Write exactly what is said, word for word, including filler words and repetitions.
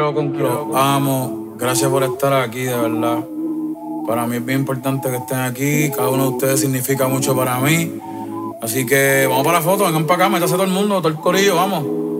Los amo, gracias por estar aquí, de verdad. Para mí es bien importante que estén aquí. Cada uno de ustedes significa mucho para mí. Así que vamos para la foto, vengan para acá, métase todo el mundo, todo el corillo, vamos.